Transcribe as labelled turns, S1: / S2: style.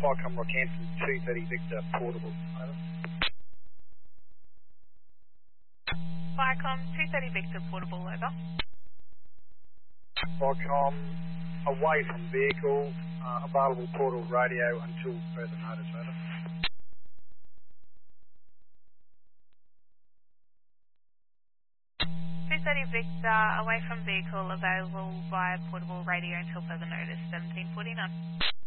S1: Vicom Rockhampton 230 Victor portable. Over.
S2: Vicom 230 Victor portable, over.
S1: Vicom away from vehicle, available portable radio until further notice, over.
S2: 230 Victor, away from vehicle, available via portable radio until further notice, 1749.